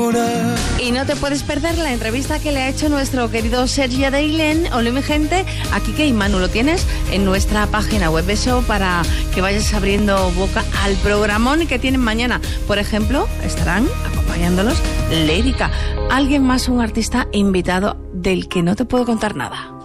Y no te puedes perder la entrevista que le ha hecho nuestro querido Sergi Deilén. Hola mi gente, aquí que Manu lo tienes en nuestra página web. Eso para que vayas abriendo boca al programón que tienen mañana. Por ejemplo, estarán acompañándolos Lérica. Alguien más, un artista invitado del que no te puedo contar nada.